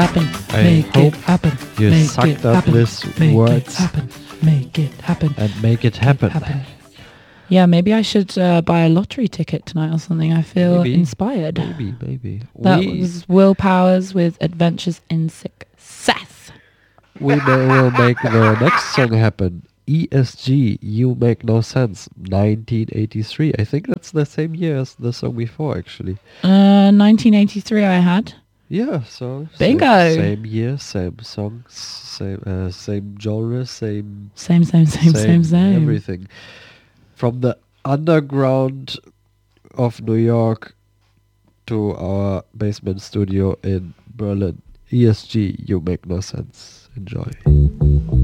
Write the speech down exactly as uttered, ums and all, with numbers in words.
happen. I Make hope it happen. you Make sucked it up happen. these Make words it happen. Make it happen. and make it Make it happen. happen. Yeah, maybe I should uh, buy a lottery ticket tonight or something. I feel Maybe. inspired. Maybe, maybe. That we was Will Powers with Adventures in Success. we may will make the next song happen. E S G, You Make No Sense, nineteen eighty-three. I think that's the same year as the song before, actually. Uh, nineteen eighty-three I had. Yeah, so Bingo. Same, same year, same song, same uh, same genre, same Same, same, same, same, same. everything. From the underground of New York to our basement studio in Berlin. E S G, You Make No Sense. Enjoy.